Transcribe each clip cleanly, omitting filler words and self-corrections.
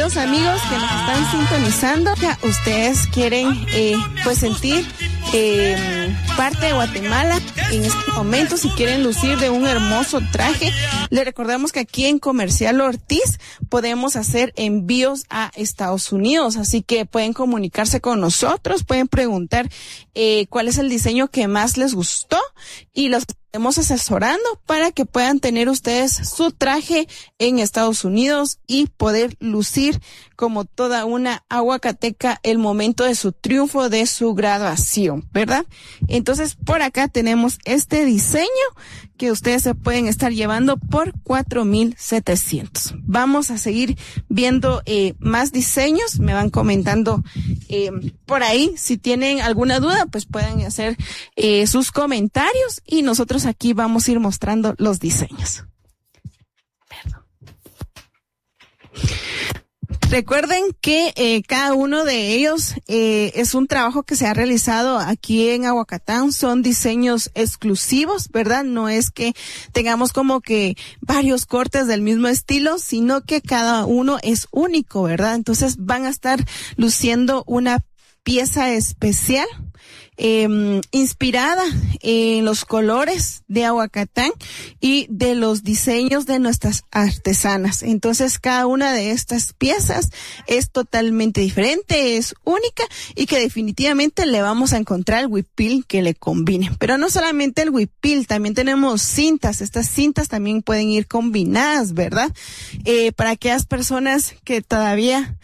queridos amigos que nos están sintonizando, ustedes quieren pues sentir parte de Guatemala en este momento, si quieren lucir de un hermoso traje, les recordamos que aquí en Comercial Ortiz podemos hacer envíos a Estados Unidos, así que pueden comunicarse con nosotros, pueden preguntar cuál es el diseño que más les gustó y los estamos asesorando para que puedan tener ustedes su traje en Estados Unidos y poder lucir como toda una aguacateca el momento de su triunfo, de su graduación, ¿verdad? Entonces, por acá tenemos este diseño que ustedes se pueden estar llevando por 4,700. Vamos a seguir viendo más diseños, me van comentando por ahí. Si tienen alguna duda, pues pueden hacer sus comentarios y nosotros aquí vamos a ir mostrando los diseños. Recuerden que cada uno de ellos es un trabajo que se ha realizado aquí en Aguacatán, son diseños exclusivos, ¿verdad? No es que tengamos como que varios cortes del mismo estilo, sino que cada uno es único, ¿verdad? Entonces van a estar luciendo una pieza especial inspirada en los colores de Aguacatán y de los diseños de nuestras artesanas. Entonces cada una de estas piezas es totalmente diferente, es única y que definitivamente le vamos a encontrar el huipil que le combine. Pero no solamente el huipil, también tenemos cintas. Estas cintas también pueden ir combinadas, ¿verdad? Para aquellas personas que todavía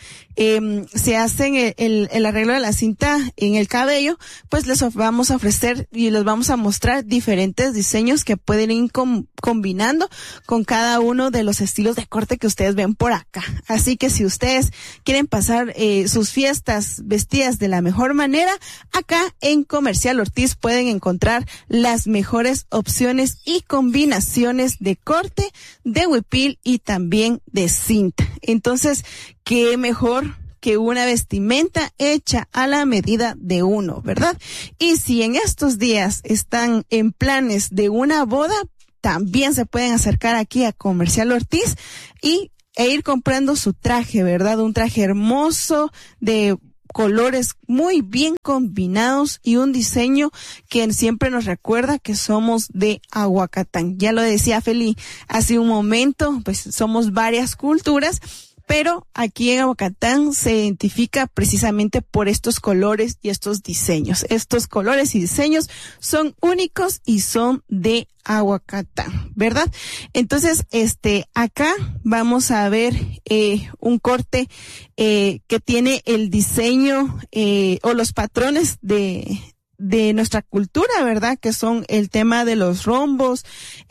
se hacen el arreglo de la cinta en el cabello, pues les vamos a ofrecer y les vamos a mostrar diferentes diseños que pueden ir combinando con cada uno de los estilos de corte que ustedes ven por acá. Así que si ustedes quieren pasar sus fiestas vestidas de la mejor manera, acá en Comercial Ortiz pueden encontrar las mejores opciones y combinaciones de corte, de huipil y también de cinta. Entonces, qué mejor que una vestimenta hecha a la medida de uno, ¿verdad? Y si en estos días están en planes de una boda, también se pueden acercar aquí a Comercial Ortiz e ir comprando su traje, ¿verdad? Un traje hermoso de colores muy bien combinados y un diseño que siempre nos recuerda que somos de Aguacatán. Ya lo decía Feli hace un momento, pues somos varias culturas, pero aquí en Aguacatán se identifica precisamente por estos colores y estos diseños. Estos colores y diseños son únicos y son de Aguacatán, ¿verdad? Entonces, acá vamos a ver un corte que tiene el diseño o los patrones de nuestra cultura, ¿verdad? Que son el tema de los rombos,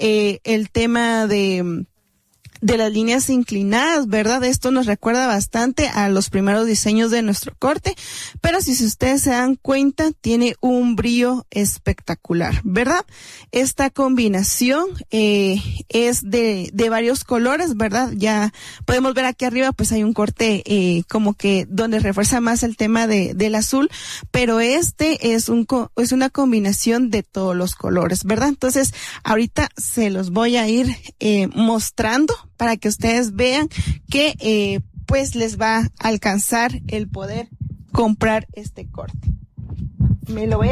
el tema de las líneas inclinadas, ¿verdad? Esto nos recuerda bastante a los primeros diseños de nuestro corte, pero si ustedes se dan cuenta, tiene un brillo espectacular, ¿verdad? Esta combinación es de varios colores, ¿verdad? Ya podemos ver aquí arriba, pues hay un corte como que donde refuerza más el tema del azul, pero es una combinación de todos los colores, ¿verdad? Entonces, ahorita se los voy a ir mostrando para que ustedes vean que pues les va a alcanzar el poder comprar este corte. Me lo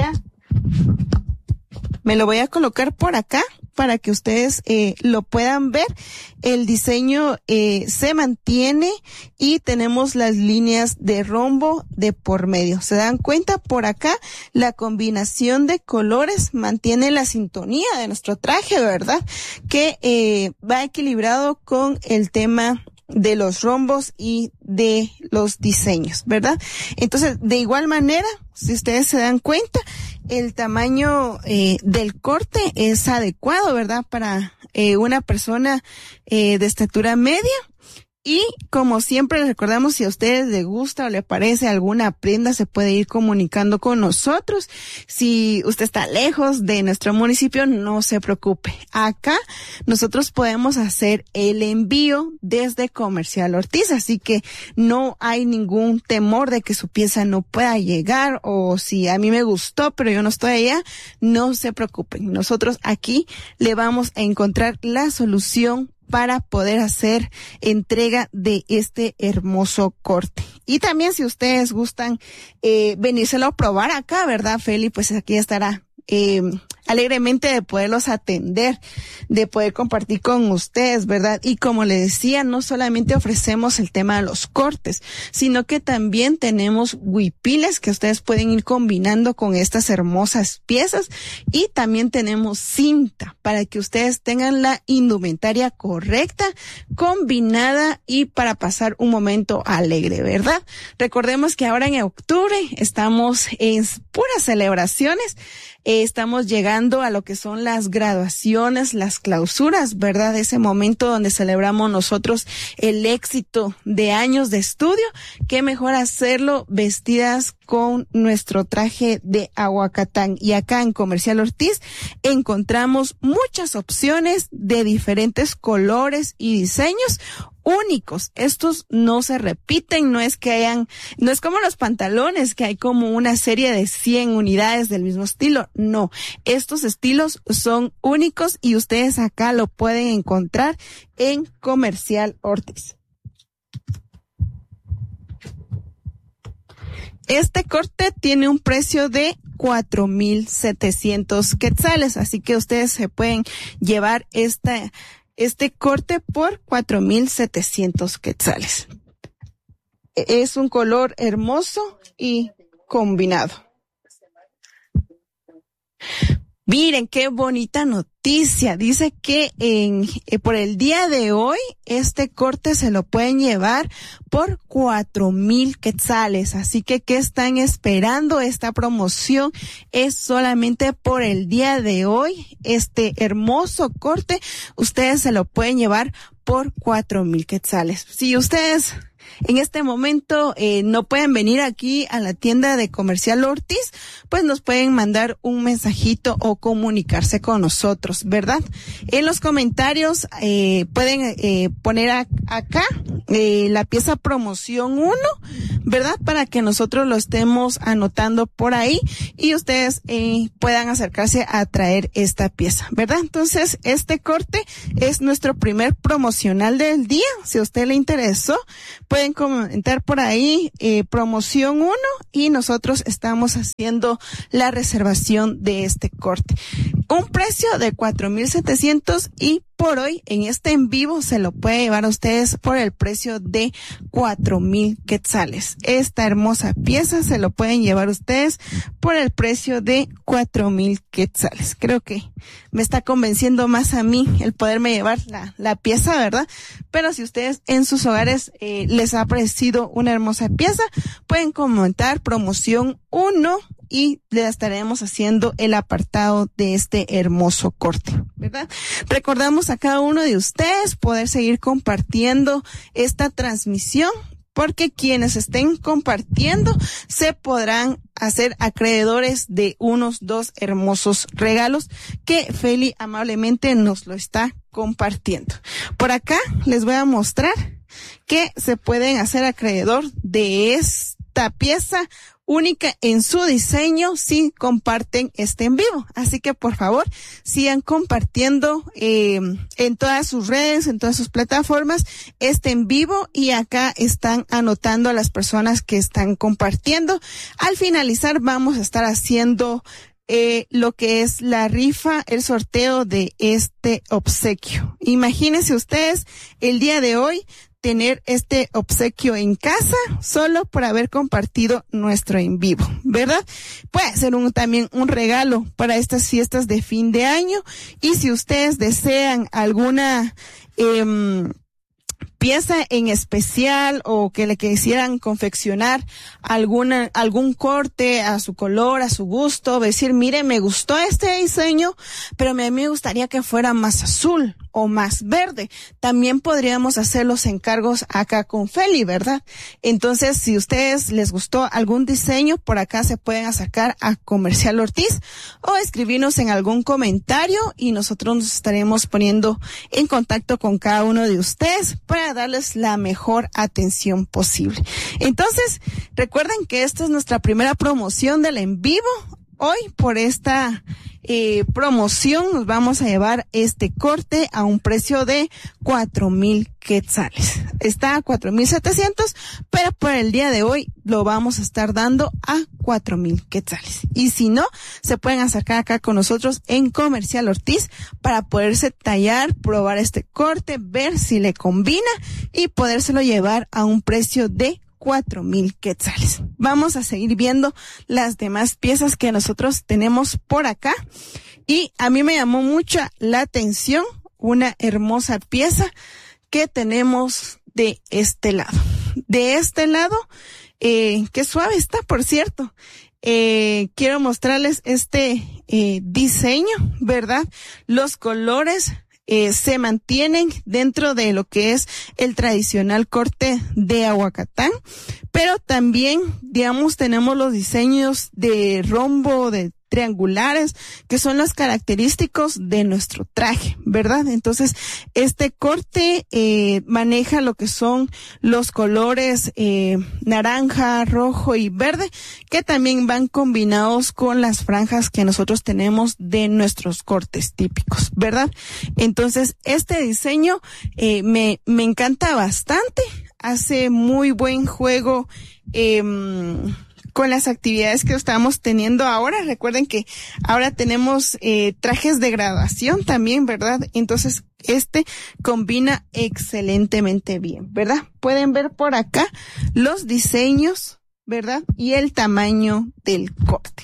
voy a colocar por acá para que ustedes lo puedan ver. El diseño se mantiene y tenemos las líneas de rombo de por medio. ¿Se dan cuenta? Por acá la combinación de colores mantiene la sintonía de nuestro traje, ¿verdad? Que va equilibrado con el tema de los rombos y de los diseños, ¿verdad? Entonces, de igual manera, si ustedes se dan cuenta, el tamaño del corte es adecuado, ¿verdad? Para una persona de estatura media. Y como siempre les recordamos, si a ustedes les gusta o les parece alguna prenda, se puede ir comunicando con nosotros. Si usted está lejos de nuestro municipio, no se preocupe. Acá nosotros podemos hacer el envío desde Comercial Ortiz, así que no hay ningún temor de que su pieza no pueda llegar, o si a mí me gustó pero yo no estoy allá, no se preocupen. Nosotros aquí le vamos a encontrar la solución para poder hacer entrega de este hermoso corte. Y también si ustedes gustan venírselo a probar acá, ¿verdad, Feli? Pues aquí estará alegremente de poderlos atender, de poder compartir con ustedes, ¿verdad? Y como les decía, no solamente ofrecemos el tema de los cortes, sino que también tenemos huipiles que ustedes pueden ir combinando con estas hermosas piezas, y también tenemos cinta para que ustedes tengan la indumentaria correcta, combinada y para pasar un momento alegre, ¿verdad? Recordemos que ahora en octubre estamos en puras celebraciones. Estamos llegando a lo que son las graduaciones, las clausuras, ¿verdad? Ese momento donde celebramos nosotros el éxito de años de estudio. Qué mejor hacerlo vestidas con nuestro traje de Aguacatán. Y acá en Comercial Ortiz encontramos muchas opciones de diferentes colores y diseños únicos. Estos no se repiten, no es como los pantalones, que hay como una serie de 100 unidades del mismo estilo. No, estos estilos son únicos y ustedes acá lo pueden encontrar en Comercial Ortiz. Este corte tiene un precio de 4,700 quetzales, así que ustedes se pueden llevar este corte por 4,700 quetzales. Es un color hermoso y combinado. Miren qué bonita noticia. Dice que por el día de hoy este corte se lo pueden llevar por 4,000 quetzales. Así que ¿qué están esperando? Esta promoción es solamente por el día de hoy. Este hermoso corte ustedes se lo pueden llevar por 4,000 quetzales. Si ustedes en este momento no pueden venir aquí a la tienda de Comercial Ortiz, pues nos pueden mandar un mensajito o comunicarse con nosotros, ¿verdad? En los comentarios pueden poner acá la pieza promoción 1, ¿verdad? Para que nosotros lo estemos anotando por ahí y ustedes puedan acercarse a traer esta pieza, ¿verdad? Entonces, este corte es nuestro primer promocional del día. Si a usted le interesó, pueden comentar por ahí promoción 1 y nosotros estamos haciendo la reservación de este corte. Un precio de 4,700 y por hoy en este en vivo se lo puede llevar a ustedes por el precio de 4,000 quetzales. Esta hermosa pieza se lo pueden llevar ustedes por el precio de 4,000 quetzales. Creo que me está convenciendo más a mí el poderme llevar la pieza, ¿verdad? Pero si ustedes en sus hogares les ha parecido una hermosa pieza, pueden comentar promoción 1 y le estaremos haciendo el apartado de este hermoso corte, ¿verdad? Recordamos a cada uno de ustedes poder seguir compartiendo esta transmisión, porque quienes estén compartiendo se podrán hacer acreedores de unos 2 hermosos regalos que Feli amablemente nos lo está compartiendo. Por acá les voy a mostrar que se pueden hacer acreedor de esta pieza única en su diseño si comparten este en vivo. Así que por favor sigan compartiendo en todas sus redes, en todas sus plataformas este en vivo, y acá están anotando a las personas que están compartiendo. Al finalizar vamos a estar haciendo lo que es la rifa, el sorteo de este obsequio. Imagínense ustedes el día de hoy tener este obsequio en casa solo por haber compartido nuestro en vivo, ¿verdad? Puede ser también un regalo para estas fiestas de fin de año, y si ustedes desean alguna pieza en especial o que le quisieran confeccionar algún corte a su color, a su gusto, decir, mire, me gustó este diseño, pero a mí me gustaría que fuera más azul o más verde. También podríamos hacer los encargos acá con Feli, ¿verdad? Entonces, si a ustedes les gustó algún diseño, por acá se pueden acercar a Comercial Ortiz o escribirnos en algún comentario y nosotros nos estaremos poniendo en contacto con cada uno de ustedes para darles la mejor atención posible. Entonces, recuerden que esta es nuestra primera promoción del en vivo. Hoy por esta promoción nos vamos a llevar este corte a un precio de 4,000 quetzales. Está a 4,700, pero por el día de hoy lo vamos a estar dando a 4,000 quetzales. Y si no, se pueden acercar acá con nosotros en Comercial Ortiz para poderse tallar, probar este corte, ver si le combina y podérselo llevar a un precio de 4,000 quetzales. Vamos a seguir viendo las demás piezas que nosotros tenemos por acá. Y a mí me llamó mucho la atención una hermosa pieza que tenemos de este lado. De este lado, qué suave está, por cierto. Quiero mostrarles este diseño, ¿verdad? Los colores se mantienen dentro de lo que es el tradicional corte de Aguacatán, pero también, digamos, tenemos los diseños de rombo, de triangulares, que son los característicos de nuestro traje, ¿verdad? Entonces, este corte maneja lo que son los colores naranja, rojo y verde, que también van combinados con las franjas que nosotros tenemos de nuestros cortes típicos, ¿verdad? Entonces, este diseño me encanta bastante, hace muy buen juego con las actividades que estamos teniendo ahora. Recuerden que ahora tenemos trajes de graduación también, ¿verdad? Entonces, este combina excelentemente bien, ¿verdad? Pueden ver por acá los diseños, ¿verdad? Y el tamaño del corte.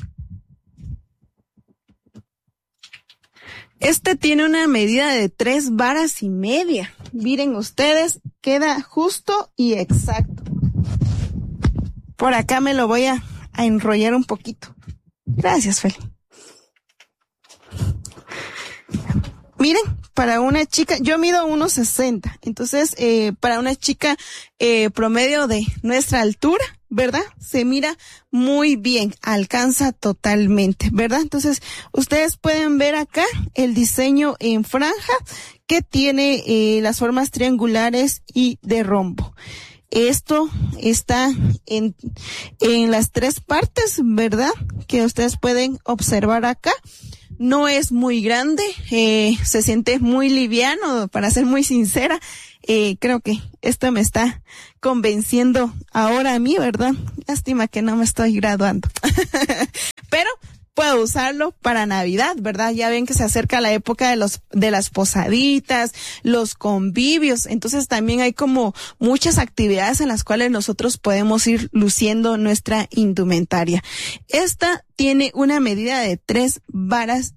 Este tiene una medida de 3,5 varas. Miren ustedes, queda justo y exacto. Por acá me lo voy a enrollar un poquito. Gracias, Feli. Miren, para una chica, yo mido 1,60, entonces para una chica promedio de nuestra altura, ¿verdad? Se mira muy bien, alcanza totalmente, ¿verdad? Entonces, ustedes pueden ver acá el diseño en franja que tiene las formas triangulares y de rombo. Esto está en las 3 partes, ¿verdad? Que ustedes pueden observar acá. No es muy grande, se siente muy liviano, para ser muy sincera. Creo que esto me está convenciendo ahora a mí, ¿verdad? Lástima que no me estoy graduando. Pero puedo usarlo para Navidad, ¿verdad? Ya ven que se acerca la época de las posaditas, los convivios, entonces también hay como muchas actividades en las cuales nosotros podemos ir luciendo nuestra indumentaria. Esta tiene una medida de 3,5 varas.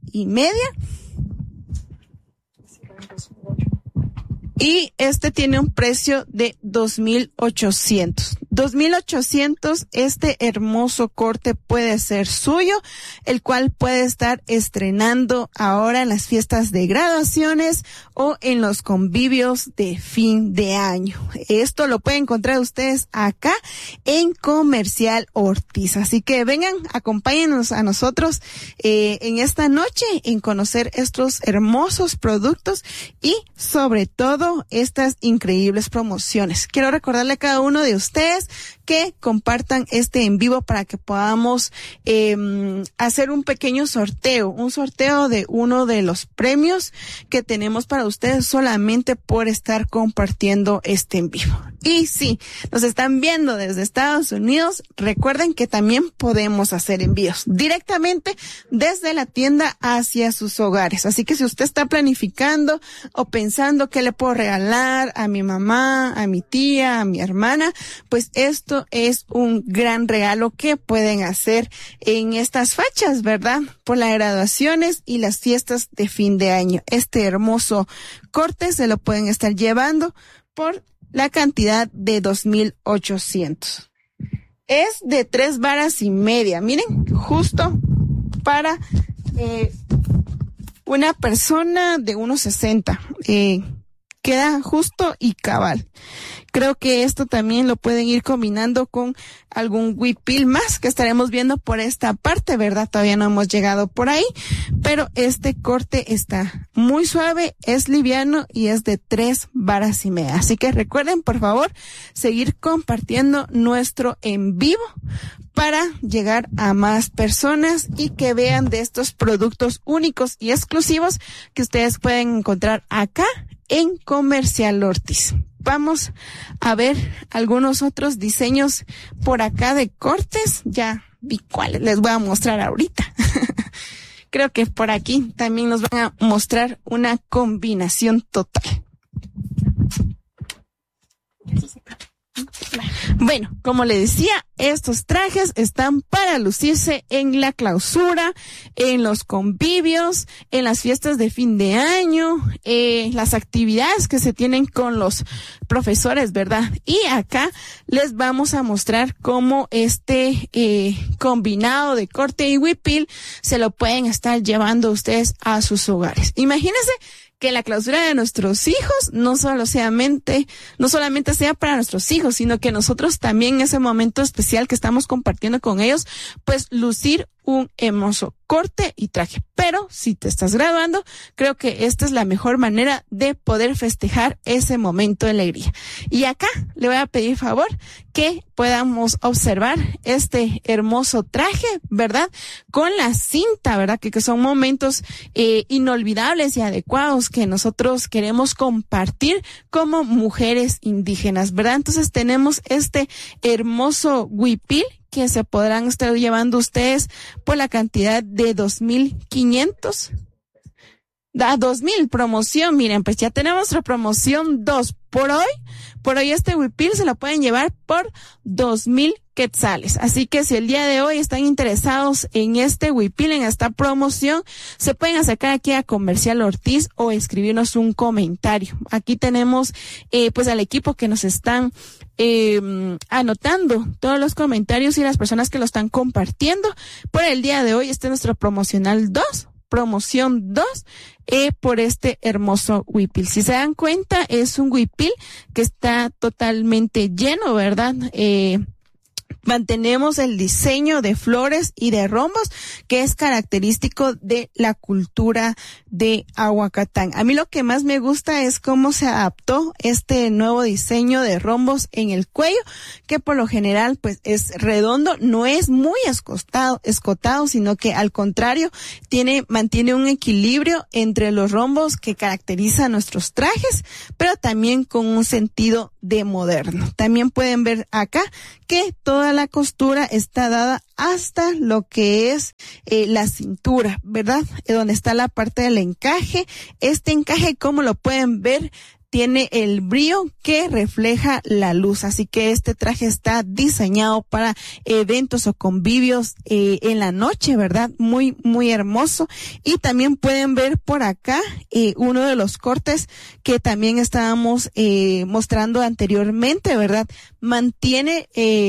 Y este tiene un precio de 2,800. 2,800, este hermoso corte puede ser suyo, el cual puede estar estrenando ahora en las fiestas de graduaciones o en los convivios de fin de año. Esto lo pueden encontrar ustedes acá en Comercial Ortiz. Así que vengan, acompáñenos a nosotros en esta noche en conocer estos hermosos productos y sobre todo estas increíbles promociones. Quiero recordarle a cada uno de ustedes que compartan este en vivo para que podamos hacer un pequeño sorteo, un sorteo de uno de los premios que tenemos para ustedes solamente por estar compartiendo este en vivo. Y si nos están viendo desde Estados Unidos, recuerden que también podemos hacer envíos directamente desde la tienda hacia sus hogares. Así que si usted está planificando o pensando qué le puedo regalar a mi mamá, a mi tía, a mi hermana, pues esto es un gran regalo que pueden hacer en estas fechas, ¿verdad? Por las graduaciones y las fiestas de fin de año. Este hermoso corte se lo pueden estar llevando por la cantidad de 2,800. Es de 3,5 varas. Miren, justo para una persona de 1,60. Queda justo y cabal. Creo que esto también lo pueden ir combinando con algún huipil más que estaremos viendo por esta parte, ¿verdad? Todavía no hemos llegado por ahí, pero este corte está muy suave, es liviano y es de 3 varas y media. Así que recuerden, por favor, seguir compartiendo nuestro en vivo para llegar a más personas y que vean de estos productos únicos y exclusivos que ustedes pueden encontrar acá en Comercial Ortiz. Vamos a ver algunos otros diseños por acá de cortes. Ya vi cuáles les voy a mostrar ahorita. Creo que por aquí también nos van a mostrar una combinación total. Bueno, como le decía, estos trajes están para lucirse en la clausura, en los convivios, en las fiestas de fin de año, las actividades que se tienen con los profesores, ¿verdad? Y acá les vamos a mostrar cómo este combinado de corte y huipil se lo pueden estar llevando ustedes a sus hogares. Imagínense que la clausura de nuestros hijos no solamente sea para nuestros hijos, sino que nosotros también en ese momento especial que estamos compartiendo con ellos, pues lucir un hermoso corte y traje. Pero si te estás graduando, creo que esta es la mejor manera de poder festejar ese momento de alegría. Y acá le voy a pedir favor que podamos observar este hermoso traje, ¿verdad? Con la cinta, ¿verdad? Que son momentos inolvidables y adecuados que nosotros queremos compartir como mujeres indígenas, ¿verdad? Entonces tenemos este hermoso huipil que se podrán estar llevando ustedes por la cantidad de 2,500. 2,000 promoción, miren, pues ya tenemos nuestra promoción 2 por hoy este huipil se lo pueden llevar por 2,000 quetzales. Así que si el día de hoy están interesados en este huipil, en esta promoción, se pueden acercar aquí a Comercial Ortiz o escribirnos un comentario. Aquí tenemos pues al equipo que nos están anotando todos los comentarios y las personas que lo están compartiendo. Por el día de hoy, este es nuestro promocional 2. Promoción 2 por este hermoso huipil. Si se dan cuenta, es un huipil que está totalmente lleno, ¿verdad? Mantenemos el diseño de flores y de rombos que es característico de la cultura de Ahuacatán. A mí lo que más me gusta es cómo se adaptó este nuevo diseño de rombos en el cuello, que por lo general pues es redondo, no es muy escotado, sino que al contrario mantiene un equilibrio entre los rombos que caracterizan nuestros trajes, pero también con un sentido de moderno. También pueden ver acá que toda la costura está dada hasta lo que es la cintura, ¿verdad? Donde está la parte del encaje. Este encaje, como lo pueden ver, tiene el brillo que refleja la luz, así que este traje está diseñado para eventos o convivios en la noche, ¿verdad? Muy, muy hermoso. Y también pueden ver por acá uno de los cortes que también estábamos mostrando anteriormente, ¿verdad? Mantiene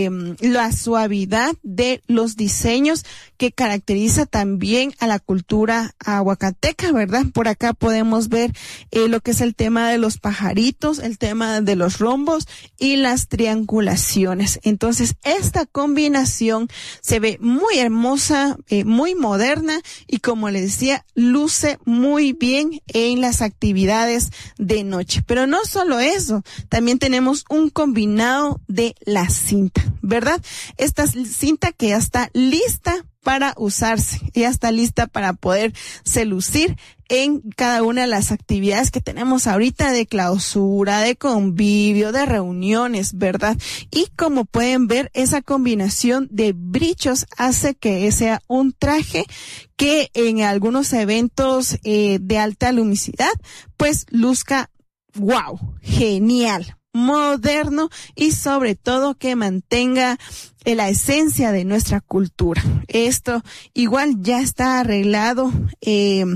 la suavidad de los diseños que caracteriza también a la cultura ahuacateca, ¿verdad? Por acá podemos ver lo que es el tema de los pajaritos, el tema de los rombos y las triangulaciones. Entonces, esta combinación se ve muy hermosa, muy moderna y, como les decía, luce muy bien en las actividades de noche. Pero no solo eso, también tenemos un combinado de la cinta, ¿verdad? Esta cinta que ya está lista para usarse, ya está lista para poderse lucir en cada una de las actividades que tenemos ahorita de clausura, de convivio, de reuniones, ¿verdad? Y como pueden ver, esa combinación de brillos hace que sea un traje que en algunos eventos de alta luminosidad, pues luzca, wow, genial, moderno y sobre todo que mantenga la esencia de nuestra cultura. Esto igual ya está arreglado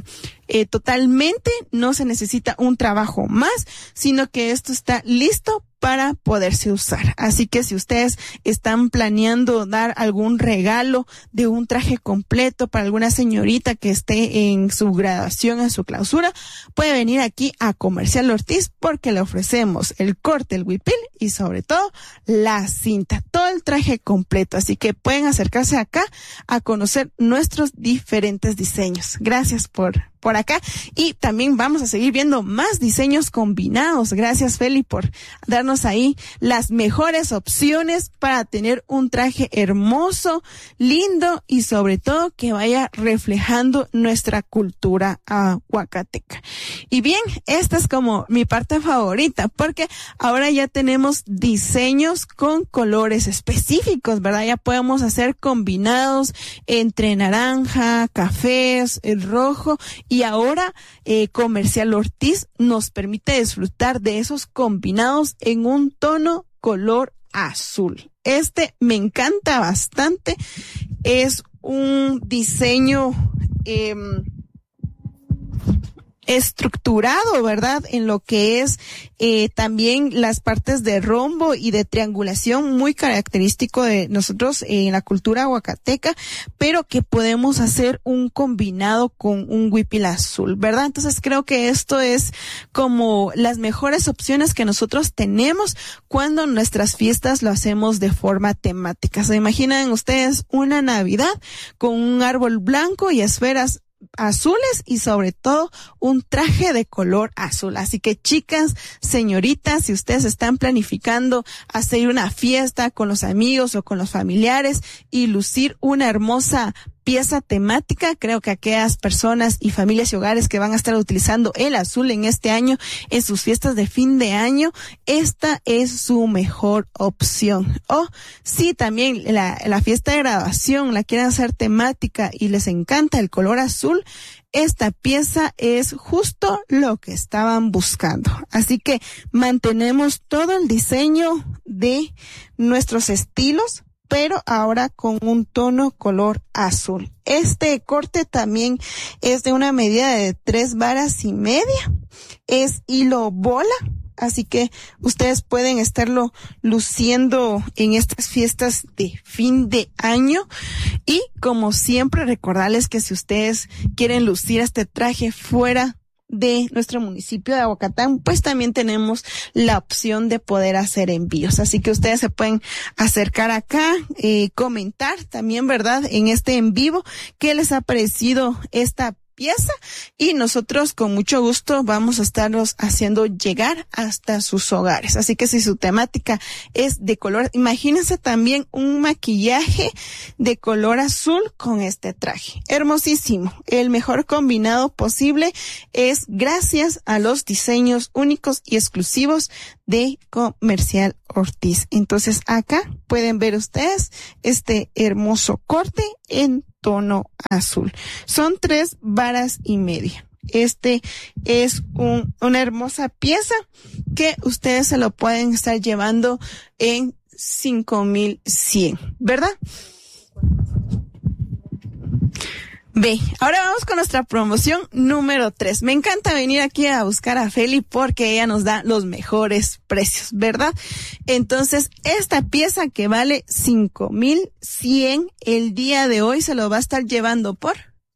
totalmente, no se necesita un trabajo más, sino que esto está listo para poderse usar. Así que si ustedes están planeando dar algún regalo de un traje completo para alguna señorita que esté en su graduación, en su clausura, puede venir aquí a Comercial Ortiz porque le ofrecemos el corte, el huipil y sobre todo la cinta, todo el traje completo. Así que pueden acercarse acá a conocer nuestros diferentes diseños. Gracias por acá, y también vamos a seguir viendo más diseños combinados. Gracias, Feli, por darnos ahí las mejores opciones para tener un traje hermoso, lindo y sobre todo que vaya reflejando nuestra cultura huacateca. Y bien, esta es como mi parte favorita porque ahora ya tenemos diseños con colores específicos, ¿verdad? Ya podemos hacer combinados entre naranja, cafés, el rojo. Y ahora Comercial Ortiz nos permite disfrutar de esos combinados en un tono color azul. Este me encanta bastante. Es un diseño estructurado, ¿verdad? En lo que es también las partes de rombo y de triangulación, muy característico de nosotros en la cultura huacateca, pero que podemos hacer un combinado con un huipil azul, ¿verdad? Entonces creo que esto es como las mejores opciones que nosotros tenemos cuando nuestras fiestas lo hacemos de forma temática. ¿Se imaginan ustedes una Navidad con un árbol blanco y esferas azules y sobre todo un traje de color azul? Así que chicas, señoritas, si ustedes están planificando hacer una fiesta con los amigos o con los familiares y lucir una hermosa pieza temática, creo que aquellas personas y familias y hogares que van a estar utilizando el azul en este año en sus fiestas de fin de año, esta es su mejor opción. O si también la fiesta de graduación la quieren hacer temática y les encanta el color azul, esta pieza es justo lo que estaban buscando. Así que mantenemos todo el diseño de nuestros estilos, pero ahora con un tono color azul. Este corte también es de una medida de 3,5 varas. Es hilo bola, así que ustedes pueden estarlo luciendo en estas fiestas de fin de año. Y como siempre, recordarles que si ustedes quieren lucir este traje fuera de nuestro municipio de Aguacatán, pues también tenemos la opción de poder hacer envíos. Así que ustedes se pueden acercar acá, comentar también, ¿verdad?, en este en vivo, qué les ha parecido esta pieza, y nosotros con mucho gusto vamos a estarlos haciendo llegar hasta sus hogares. Así que si su temática es de color, imagínense también un maquillaje de color azul con este traje. Hermosísimo. El mejor combinado posible es gracias a los diseños únicos y exclusivos de Comercial Ortiz. Entonces acá pueden ver ustedes este hermoso corte en tono azul. Son 3,5 varas. Este es una hermosa pieza que ustedes se lo pueden estar llevando en 5,100, ¿verdad? Ve, ahora vamos con nuestra promoción número 3. Me encanta venir aquí a buscar a Feli porque ella nos da los mejores precios, ¿verdad? Entonces, esta pieza que vale 5,100, el día de hoy se lo va a estar llevando por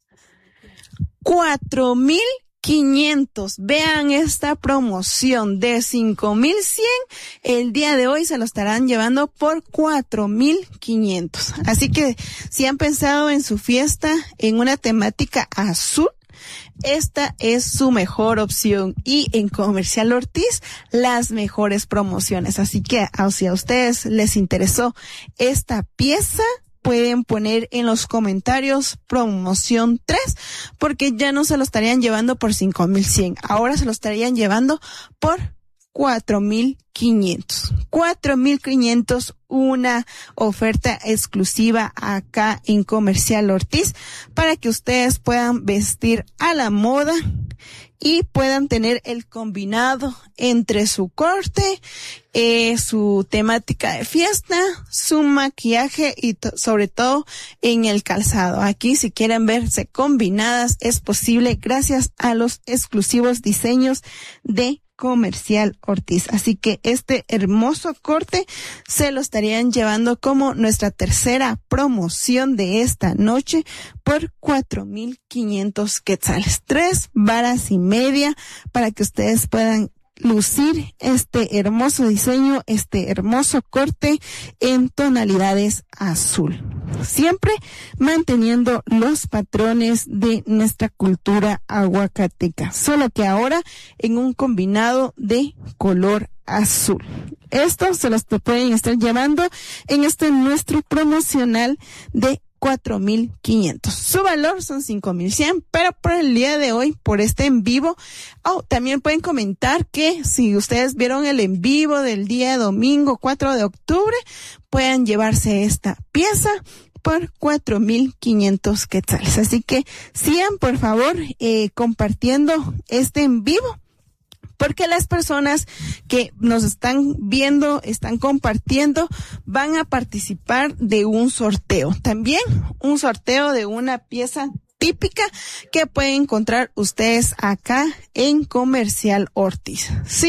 4,500. Vean esta promoción de 5,100. El día de hoy se lo estarán llevando por 4,500. Así que si han pensado en su fiesta en una temática azul, esta es su mejor opción, y en Comercial Ortiz las mejores promociones. Así que si a ustedes les interesó esta pieza, pueden poner en los comentarios promoción 3, porque ya no se lo estarían llevando por 5,100. Ahora se lo estarían llevando por 4,500. 4,500, una oferta exclusiva acá en Comercial Ortiz para que ustedes puedan vestir a la moda y puedan tener el combinado entre su corte, su temática de fiesta, su maquillaje y sobre todo en el calzado. Aquí, si quieren verse combinadas, es posible gracias a los exclusivos diseños de Comercial Ortiz. Así que este hermoso corte se lo estarían llevando como nuestra tercera promoción de esta noche por 4,500 quetzales. 3 varas y media para que ustedes puedan lucir este hermoso diseño, este hermoso corte en tonalidades azul. Siempre manteniendo los patrones de nuestra cultura aguacateca, solo que ahora en un combinado de color azul. Esto se los pueden estar llevando en este nuestro promocional de 4,500. Su valor son 5,100, pero por el día de hoy, por este en vivo, también pueden comentar que si ustedes vieron el en vivo del día domingo 4 de octubre, puedan llevarse esta pieza por 4,500 quetzales. Así que sigan, por favor, compartiendo este en vivo, porque las personas que nos están viendo, están compartiendo, van a participar de un sorteo. También un sorteo de una pieza típica que pueden encontrar ustedes acá en Comercial Ortiz. ¿Sí?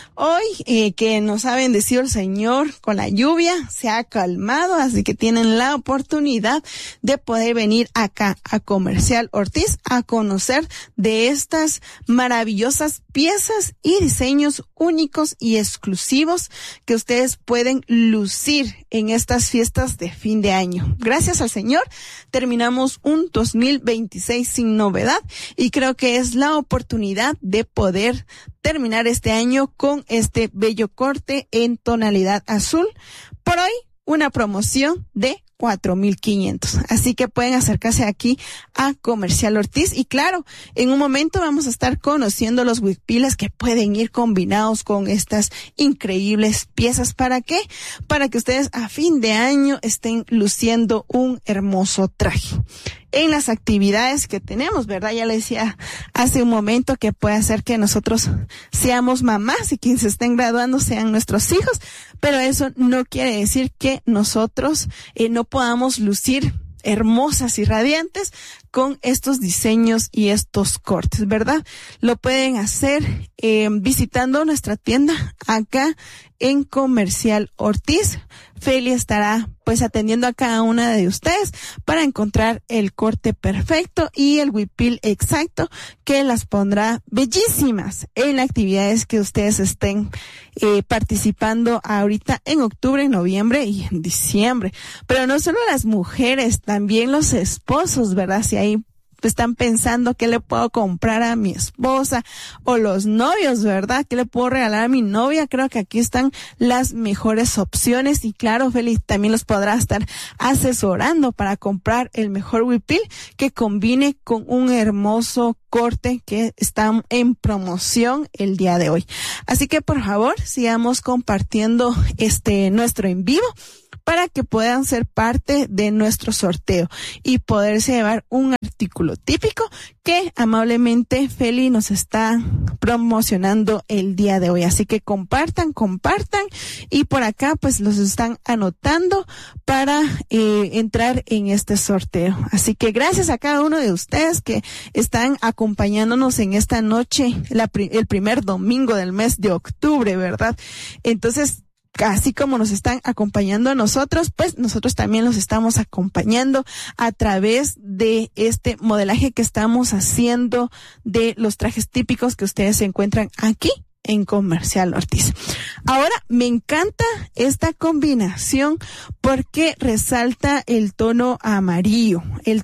Hoy que nos ha bendecido el Señor con la lluvia, se ha calmado, así que tienen la oportunidad de poder venir acá a Comercial Ortiz a conocer de estas maravillosas piezas y diseños únicos y exclusivos que ustedes pueden lucir en estas fiestas de fin de año. Gracias al Señor, terminamos un 2026 sin novedad y creo que es la oportunidad de poder terminar este año con este bello corte en tonalidad azul. Por hoy, una promoción de 4,500. Así que pueden acercarse aquí a Comercial Ortiz. Y claro, en un momento vamos a estar conociendo los huipiles que pueden ir combinados con estas increíbles piezas. ¿Para qué? Para que ustedes a fin de año estén luciendo un hermoso traje. En las actividades que tenemos, ¿verdad? Ya le decía hace un momento que puede hacer que nosotros seamos mamás y quienes estén graduando sean nuestros hijos, pero eso no quiere decir que nosotros no podamos lucir hermosas y radiantes con estos diseños y estos cortes, ¿verdad? Lo pueden hacer visitando nuestra tienda acá en Comercial Ortiz. Feli estará pues atendiendo a cada una de ustedes para encontrar el corte perfecto y el huipil exacto que las pondrá bellísimas en actividades que ustedes estén participando ahorita en octubre, en noviembre y en diciembre. Pero no solo las mujeres, también los esposos, ¿verdad? Si ahí están pensando qué le puedo comprar a mi esposa, o los novios, ¿verdad? ¿Qué le puedo regalar a mi novia? Creo que aquí están las mejores opciones y claro, Feli también los podrá estar asesorando para comprar el mejor huipil que combine con un hermoso corte que está en promoción el día de hoy. Así que por favor, sigamos compartiendo nuestro en vivo para que puedan ser parte de nuestro sorteo y poderse llevar un artículo típico que amablemente Feli nos está promocionando el día de hoy. Así que compartan y por acá pues los están anotando para entrar en este sorteo. Así que gracias a cada uno de ustedes que están acompañándonos en esta noche, el primer domingo del mes de octubre, ¿verdad? Entonces, así como nos están acompañando a nosotros, pues nosotros también los estamos acompañando a través de este modelaje que estamos haciendo de los trajes típicos que ustedes se encuentran aquí en Comercial Ortiz. Ahora, me encanta esta combinación porque resalta el tono amarillo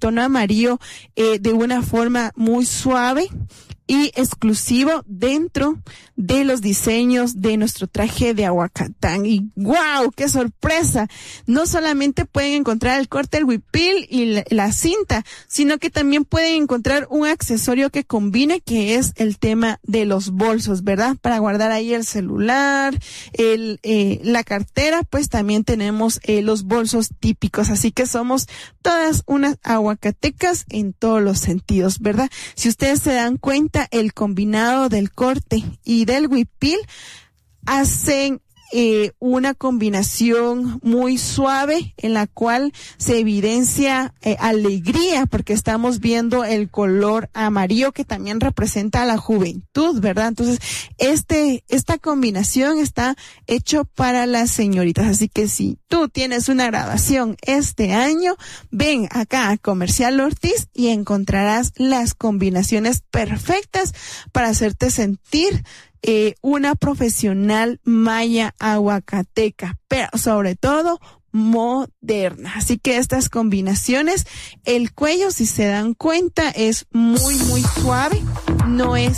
de una forma muy suave y exclusivo dentro de los diseños de nuestro traje de Aguacatán. Y ¡wow! ¡Qué sorpresa! No solamente pueden encontrar el corte del huipil y la cinta, sino que también pueden encontrar un accesorio que combine, que es el tema de los bolsos, ¿verdad? Para guardar ahí el celular, la cartera, pues también tenemos los bolsos típicos. Así que somos todas unas aguacatecas en todos los sentidos, ¿verdad? Si ustedes se dan cuenta, el combinado del corte y del huipil hacen una combinación muy suave en la cual se evidencia alegría, porque estamos viendo el color amarillo que también representa a la juventud, ¿verdad? Entonces, esta combinación está hecho para las señoritas. Así que si tú tienes una graduación este año, ven acá a Comercial Ortiz y encontrarás las combinaciones perfectas para hacerte sentir una profesional maya aguacateca, pero sobre todo moderna. Así que estas combinaciones, el cuello, si se dan cuenta, es muy, muy suave, no es